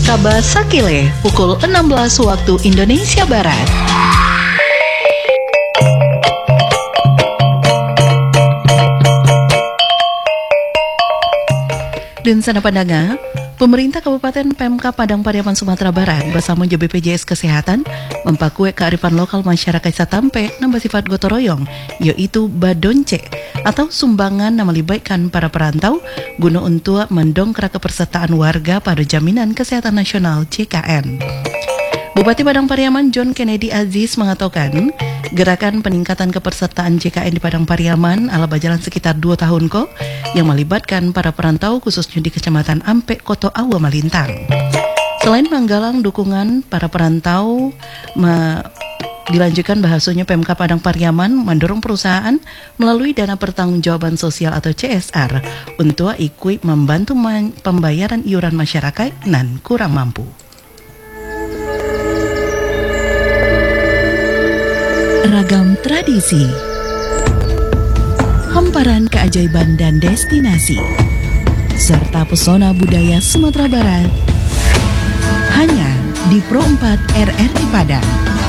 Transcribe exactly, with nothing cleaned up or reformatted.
Kabasakile, pukul enam belas waktu Indonesia Barat. Dan sana pandangan, pemerintah Kabupaten Pemkab Padang Pariaman Sumatera Barat bersama B P J S Kesehatan mempakue kearifan lokal masyarakat Satampe nambah sifat gotong royong, yaitu badonce atau sumbangan yang melibatkan para perantau guna untuk mendongkrak kepesertaan warga pada Jaminan Kesehatan Nasional J K N. Bupati Padang Pariaman John Kennedy Aziz mengatakan, gerakan peningkatan kepesertaan J K N di Padang Pariaman ala berjalan sekitar dua tahun kok, yang melibatkan para perantau khususnya di Kecamatan Ampe, Koto Awa, Malintang. Selain menggalang dukungan para perantau, me- dilanjutkan bahasanya Pemkab Padang Pariaman mendorong perusahaan melalui dana pertanggungjawaban sosial atau C S R untuk ikut membantu man- pembayaran iuran masyarakat nan kurang mampu. Ragam tradisi, hamparan keajaiban dan destinasi, serta pesona budaya Sumatera Barat, hanya di Pro empat R R I Padang.